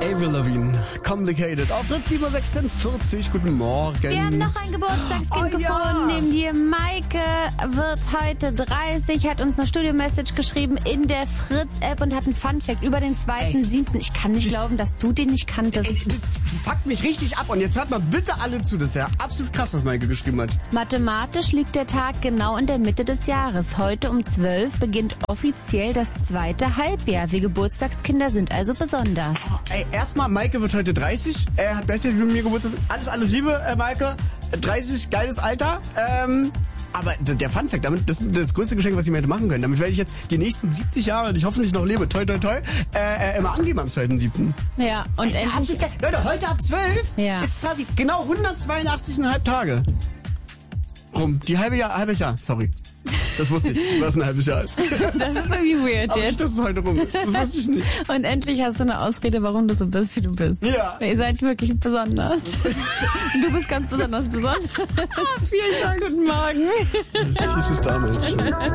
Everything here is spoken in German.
Avril Lavigne, Complicated. Auf Fritz 7.46 Guten Morgen. Wir haben noch ein Geburtstagskind gefunden. Neben dir Maike wird heute 30, hat uns eine Studio-Message geschrieben in der Fritz-App und hat einen Funfact über den 2.7. Ich kann nicht glauben, dass du den nicht kanntest. Das fuckt mich richtig ab. Und jetzt hört mal bitte alle zu. Das ist ja absolut krass, was Maike geschrieben hat. Mathematisch liegt der Tag genau in der Mitte des Jahres. Heute um 12 beginnt offiziell das zweite Halbjahr. Wir Geburtstagskinder sind also besonders. Ey, erstmal, Maike wird heute 30. Hat gleichzeitig mit mir Geburtstag. Alles Liebe, Maike. 30, geiles Alter. Aber der Funfact, damit, das ist das größte Geschenk, was ich mir hätte machen können. Damit werde ich jetzt die nächsten 70 Jahre, die ich hoffentlich noch lebe, toi, toi, toi, immer angeben am 2.7. Ja, und endlich... Leute, heute ab 12 ist quasi genau 182,5 Tage. Rum. Halbes Jahr, sorry. Das wusste ich, was ein halbes Jahr ist. Das ist irgendwie weird Aber jetzt. nicht, dass es heute rum ist. Das wusste ich nicht. Und endlich hast du eine Ausrede, warum du so bist, wie du bist. Ja. Ihr seid wirklich besonders. Und du bist ganz besonders besonders. Vielen Dank. Guten Morgen. Das hieß es damals schon.